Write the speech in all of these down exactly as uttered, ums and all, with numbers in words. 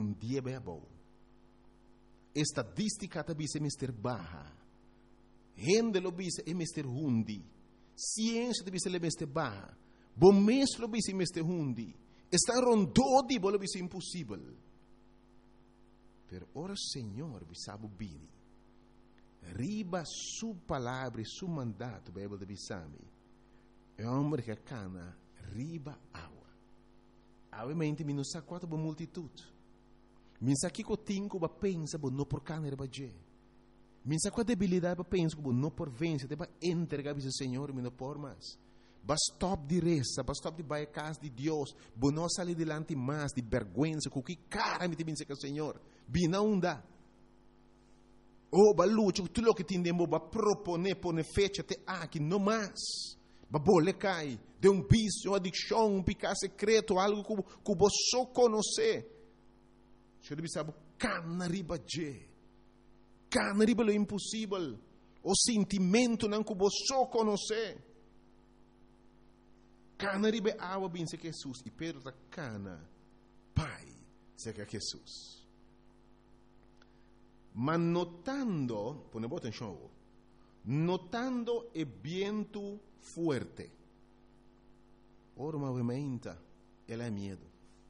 um dia bem bom. Estatística também é mister barra. Rende lo bisa é mister hundi. Ciência também é mister barra. Bom mês lo bisa é mister hundi. Está rondou de bolo bisa impossível. Pero ora Senhor bisabo bini. Riba su palavra, su mandato, Bíblia de bisami. É homem que cana riba água. Obviamente, mi non sa quanto ba multitude. Mi sa que tinco ba pensa ba no por cana riba je. Mi sa qua debilidade ba pensa ba no por vence, te ba entregar bisa Senhor, mi no por mas. Ba stop di resa, ba stop di vai a casa di Deus, ba no salir delante mais de vergüenza, com que cara mi te pensa que Senhor. Bina unda. Oh, ba luce, tu lo che ti indembo ba propone, pone fecha te aqui, no mais. Babole cai, de um vício, uma adicção, um pecado secreto, algo que, que você só conhece. Você deve saber, cana riba je, cana riba lo impossível, o sentimento não que você só conhece. Cana riba água bem se que Jesus, e Pedro da cana, pai, se que Jesus. Mas notando, pone boa atenção, notando o vento fuerte. Ora, movimenta, ela é medo.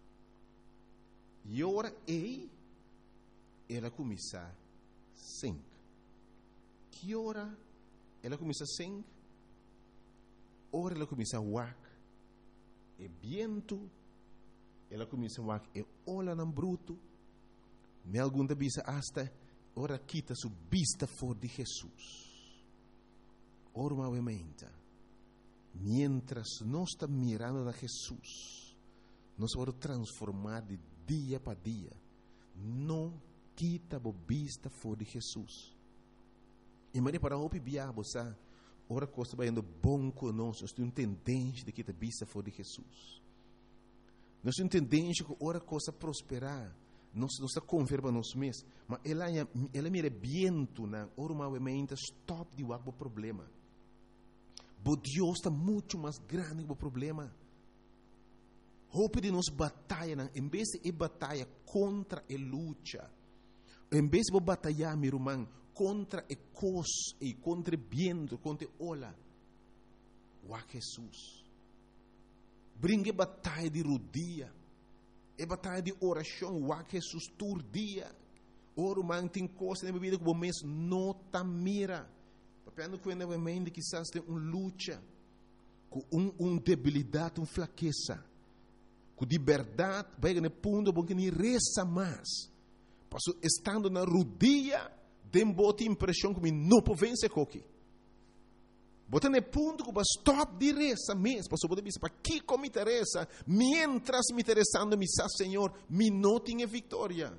E ora, ei, ela começa a sing. Que ora, ela começa a sing. Ora, ela começa a wak. E vento, ela começa a wak. E olha no bruto. Me algum da bisa hasta, ora, quita sua vista fora de Jesus. Ora, movimenta. Mientras nós estamos mirando a Jesus, nós vamos transformar de dia para dia. Não quita a vista fora de Jesus. E mas para o biabo, sabe? Ora coisa vai indo bom conosco. Nós temos tendência de quitar a vista fora de Jesus. Nós temos tendência que ora coisa prosperar. Nós não está converba nós mesmos. Mas ela ela mira viento na ora movimenta stop de o problema. Mas Deus está muito mais grande que o problema. Roupa de nós batalha, em vez de batalha contra a luta, em vez de batalhar, meu irmão, contra a cos e contra o vento, contra a ola, o Jesus. Brinque batalha de rodia, é batalha de oração, o Jesus todo dia. Ora, irmão, tem coisa na vida que o mês não está mira. Papendo que ainda vem de quizás tem uma luta, com uma um debilidade, uma fraqueza, com liberdade, vai no ponto bom que nem reza mais. Passo estando na rodia, tem boa impressão que me não pode vencer coque. Bota no ponto que vai stop de reza mesmo. Passo pode dizer para que como me interessa, mientras me interessando me sa Senhor, me não tem vitória.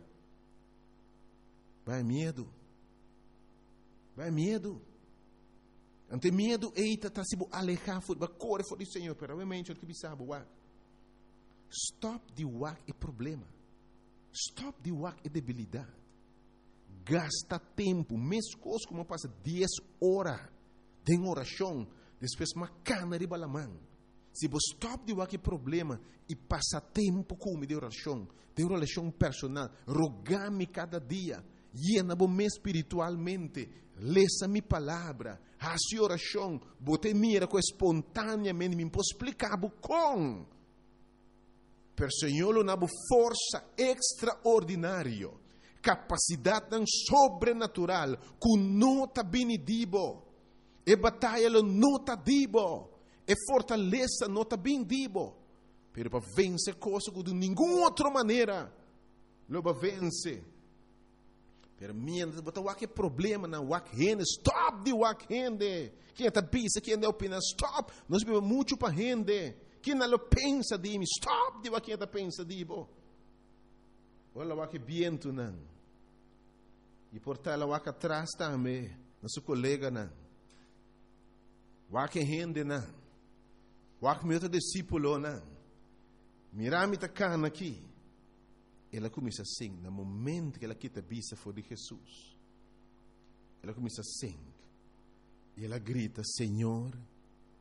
Vai medo, vai medo. Ante medo, eita, está se alejar, vai correr fora do Senhor. Pero obviamente, o que sabe, o stop de wak é problema. Stop de wak é debilidade. Gasta tempo, mesmo coisa como passa dez horas de oração, depois uma cana de balamão. Se você stop de wak é problema e passa tempo com de oração, de oração personal, rogar-me cada dia, llena-me espiritualmente, lesa minha palavra, a sua oração, bote mira com espontaneamente, me posso explicar com. Per Senhor, uma força extraordinária, capacidade sobrenatural, que não está bem dibo, e batalha não está dibo, e fortaleza não está bem dibo, pero para vencer coisas que de nenhuma outra maneira, não vai vencer. Pero mientras botar o que problema na wak rende, stop de wak rende. Quem está pensa, quem não opina, stop. Nós vivemos muito para rende. Quem não pensa de mim, stop de wak quem está pensa de bo. Olha o wak viento não. E portar o wak atrás também, nosso colega não. Wak rende não. Wak meu discípulo não. Mirame tá cana aqui. Ela começa a sing, no momento que ela quita a vista fora de Jesus. Ela começa a sing. E ela grita, Senhor,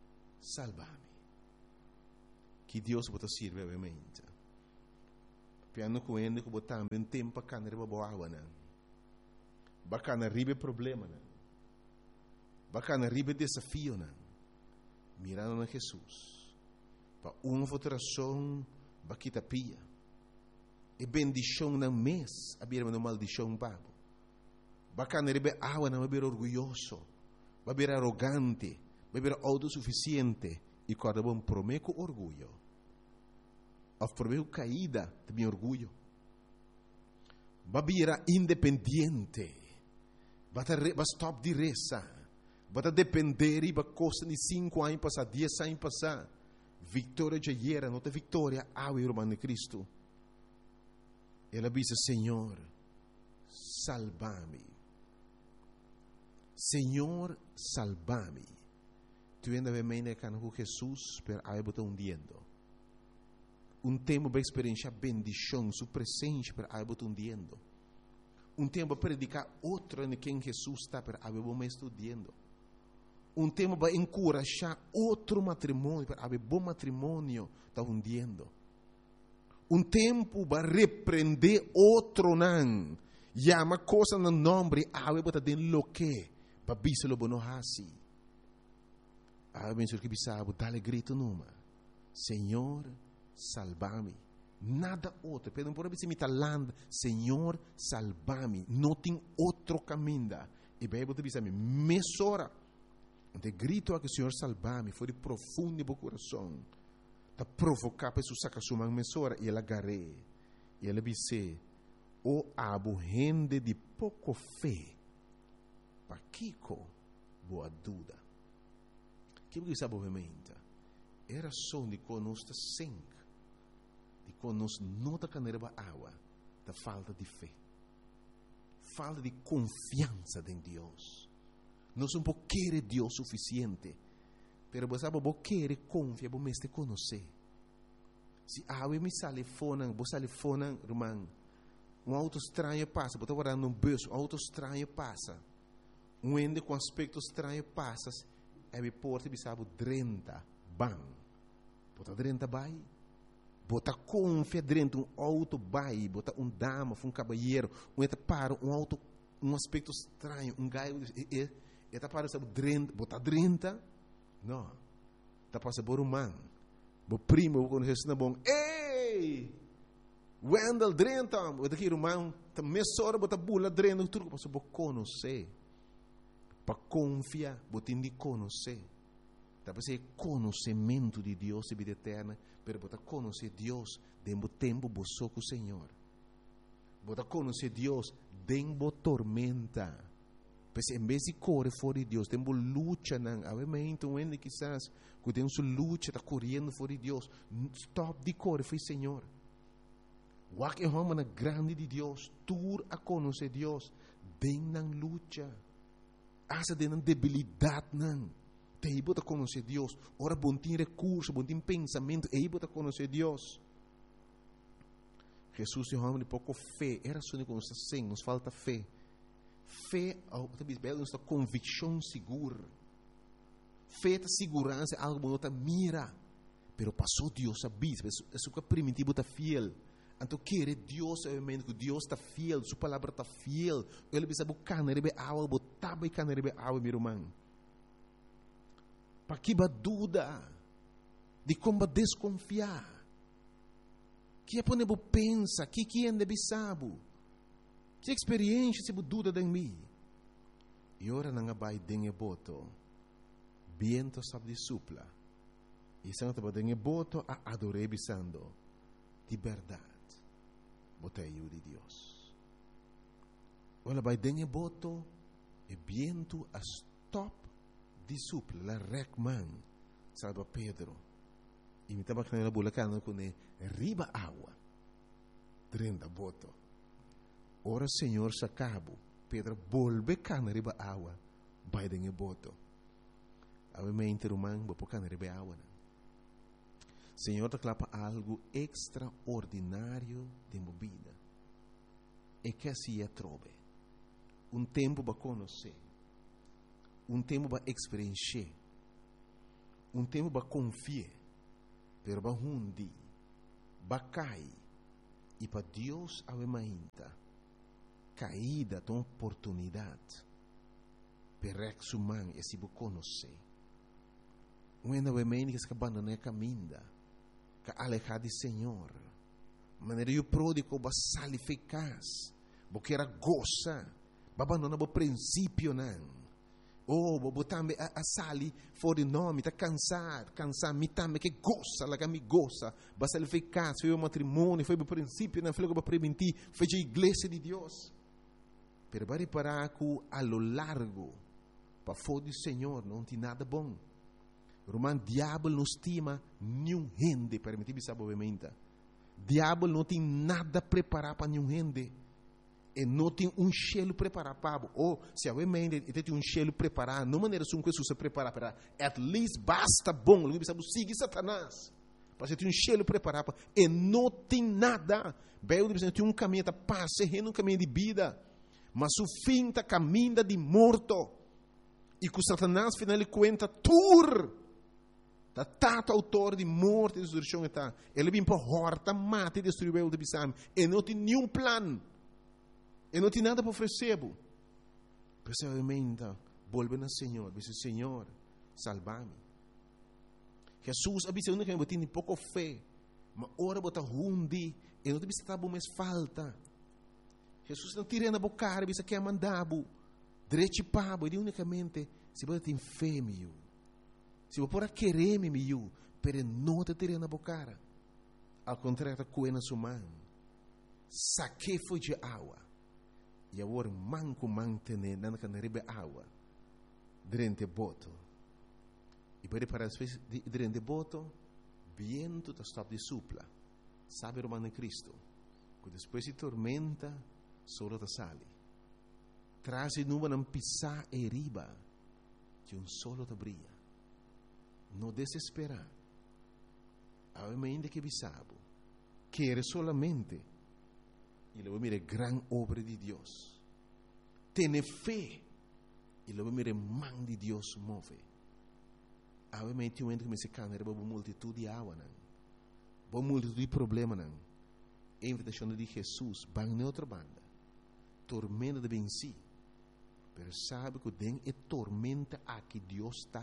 salva-me. Que Deus pode servir, obviamente. piano com ele que botar um tempo para cantar boa água, né? Bacana ribe problema, né? Bacana ribe desafio, né? Mirando na Jesus, para uma votação, baquita pia, e bendição na mês, a bira uma maldição babo. Bacana ribe água, não vai orgulhoso, vai ser arrogante, vai ser autossuficiente, e quando bom prometo orgulho. Of prometo caída de meu orgulho. Babira independente. Bata ba stop de reza. Bata depender e ba costa de cinco anos passar, dez anos passar. Vitória de ayer, não tem vitória, ao irmão de Cristo. Ela disse, Senhor, salva-me. Senhor, salva-me. Tu ainda vem me com Jesus, per aí botar um diendo. Um tempo para experienciar bendição, sua presença para aí botar um diendo. Um tempo para predicar outra em quem Jesus está para aí botar estudando. Um tempo para encorajar outro matrimônio para aí bom matrimônio está hundiendo. Um tempo para repreender outro não. Llama coisa no nome aí botar den lo que para biselo bono hasi. Aí bem que bisabo dale grito numa. Senhor, salva-me. Nada outro. Pedro, por exemplo, me land, Senhor, salva-me. Não tem outro caminho. E bem, você diz a mim, mesora. Então, grito a que o Senhor salva-me. Foi de profundo no coração. Está provocar para sacar sua mão, mesora. E ela agarrei. E ela disse, o abo gente de pouco fé. Para Kiko, boa dúvida. Que você sabe, obviamente, era só de conosco sangue. De conosco não está canerba água. Da falta de fé. Falta de confiança em Deus. Não são por querer Deus suficiente. Pero você sabe, você querer confiar, você me conhecer. Se a água me sale fora, você sale fora, irmão. Um auto estranho passa, você está guardando um bus, um auto estranho passa. Um ende com aspecto estranho passa. É me porta e sabe trinta bang. Bota trinta bai. Bota confia dentro um auto bai, bota um dama, um cabalheiro, um eta para um auto, um aspecto estranho, um gaio, e eta para sabe trinta, bota trinta. Não. Tá passa por um man. Bo primo quando Jesus bom. Ei! Wendel trinta, bota aqui irmão, tá mesora bota bula trinta, tudo passa por conhecer. Para confiar, você tem de conhecer. Para ser conhecimento de Deus e vida eterna, para você conhecer Deus dentro do tempo você com o Senhor. Você conhecer Deus dentro da tormenta. Porque em vez de correr fora de Deus, tem luta, não. Obviamente, um ele quizás que tem sua luta, está correndo fora de Deus. Stop de correr, foi Senhor. O que é uma grande de Deus, tur a conhecer Deus dentro da luta. Asa de uma debilidade, não. Tem que conhecer Deus. Ora, bom tem recurso, bom tem pensamento, é que conhecer Deus. Jesus é um homem de pouco fé. Era só que nos assim, nos falta fé. Fé, talvez, nos dá convicção segura. Fé é segurança, algo que não mira. Pero passou Deus a bis, é o que primitivo está fiel. Então, querer Deus, obviamente, que Deus está fiel, sua palavra está fiel. Ele precisa buscar, não é água, botar bem, não é água, meu irmão. Para que dúvida de como desconfiar. Que é para pensa, que que é de sabe. Que experiência se dúvida de mim. E ora não vai dengue boto. Viento sabe de supla. E se não te dengue boto a adorei bisando. De verdade. Botei de Deus. Ora vai dengue boto e viento a stop de supla, la recman, salva Pedro. E me estava canela bulacana com ele, riba água, trinta boto. Ora Senhor sacabo, Pedro volve cana riba água, vai dengue boto. Obviamente romano, vou cana riba água. Senhor te clapa algo extraordinário de movida. E que assim é trobe. Um tempo para conhecer. Um tempo para experienciar. Um tempo para confiar. Pero para hundi. Para cair. E para Deus a ainda caída de uma oportunidade per ex humano e se você conhecer. Quando a ainda que se abandona a caminha, que alejar do Senhor, maneira eu pródigo ba salificaz, porque era goza, ba abandona o princípio não. Oh, bo também a, a sali fora nome, tá cansar, cansar, me também que goza, lá que me goza, ba salificaz, foi o matrimônio, foi o princípio, não foi o que preventir, foi a igreja de Deus. Pero para reparar que a lo largo, para fora do Senhor, não tem nada bom. Roman diabo não estima nenhum gente, permitir-me saber obviamente. Diabo não tem nada preparado para nenhum gente. E não tem um cheiro preparado para ou se a mente tem um cheiro preparado, não maneira assim que se prepara para at least basta bom, não precisa seguir Satanás. Para ter um cheiro preparado para e não tem nada. Bem, você tem um caminho da paz, um caminho de vida, mas o fim está caminho de morto. E que o Satanás final de conta tur da tato autor de morte e destruição está. Ele vem para horta, mata e destruir o de bisam. E não tem nenhum plano. E não tem nada para oferecer. Precisamente, volve ao Senhor. Diz: Senhor, salva-me. Jesus avisa que eu tenho pouco fé. Mas ora bota rundi. E não tem que estar mais falta. Jesus não tira na boca, avisa que é mandado. Direito para e unicamente se você tem fé, meu. Se você pode querer, meu, pero não te tira na boca. Ao contrário, coe na sua mão. Saque foi de água. E agora manco mantene na canaribe água. Durante boto. E para para durante boto, viento está stop de supla. Sabe romano em Cristo. Que depois de tormenta, solo te sale. Traz e nuvem não pisar e riba. Que um solo te brilha. Não desesperar. Ainda que bisabo. Quer solamente. E lo mire gran obra de Deus. Tiene fé. E lo mire man de Deus move. Obviamente, um ente que me se cana era uma multitud de água, não. Uma multitud de problema, não. A invitação de Jesus, vai na outra banda. Tormenta de venci. Pero sabe que tem é tormenta aqui Deus está.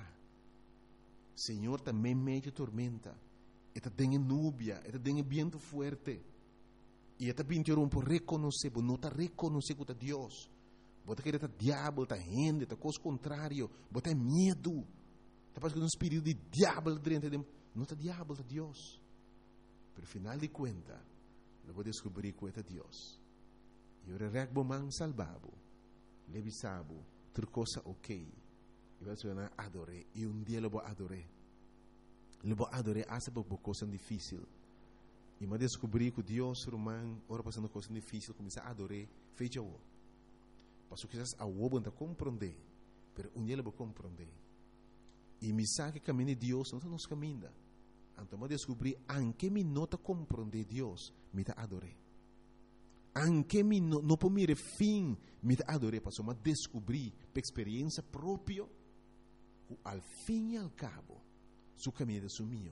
Senhor também meio tormenta. Eta tem núbia, eta tem vento forte. E eta pintou por reconhecer, não está reconhecer que é Deus. Bota que está diabo, está gente, está coisa contrário, bota medo. Está passando um espírito de diabo dentro de não está diabo, está Deus. Pero final de conta, eu vou descobrir que é Deus. E eu regbo man salvabo, levisabo, outra coisa ok. E vai se adorei, e um dia eu vou adorar. Eu vou adorar, essa é uma coisa difícil. E eu descobri que Deus, romano, ora passando coisa difícil, começa a adorar, fez eu. Passou que a oba não compreender, mas um dia eu vou compreender. E me sabe que caminho de Deus não está nos caminhos. Então eu descobri, anche me não está compreender Deus, me está adorar. Anche me não não por mire fim, me está adorar, passou a descobrir, por experiência própria, al fim e al cabo, su caminho é sumio.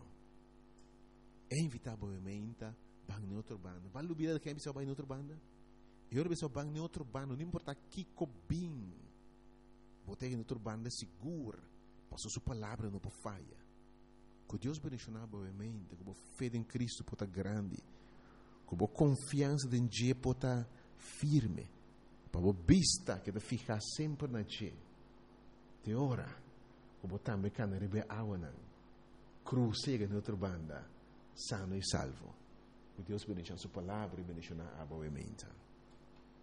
É invitavelmente, vai em outra banda. Vai lubir que é vai em outra banda? E agora você vai em outra banda, não importa que cobim. Botei em outra banda seguro, passou sua palavra não pode falha. Que Deus bendicionar obviamente, com a fé em Cristo pode estar grande, com a confiança em Deus pode estar firme, para a vista que te ficar sempre na Deus. Te ora, como também quando rebe água não, cruzega em outra banda, sano e salvo. Que Deus bendicionar sua palavra e bendicionar obviamente.